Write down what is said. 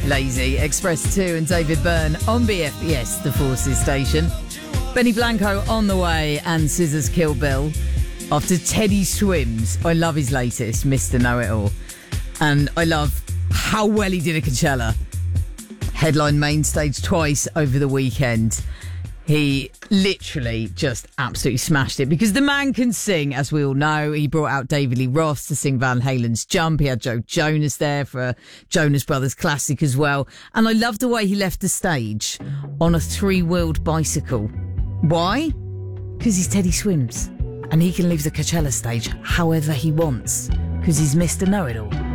Lazy, Express 2 and David Byrne on BFBS, the Forces station. Benny Blanco on the way and Scissors Kill Bill. After Teddy Swims, I love his latest, Mr. Know-It-All. And I love how well he did a Coachella. Headline main stage twice over the weekend. He literally just absolutely smashed it because the man can sing, as we all know. He brought out David Lee Roth to sing Van Halen's Jump. He had Joe Jonas there for a Jonas Brothers classic as well. And I love the way he left the stage on a 3-wheeled bicycle. Why? Because he's Teddy Swims and he can leave the Coachella stage however he wants because he's Mr. Know-It-All.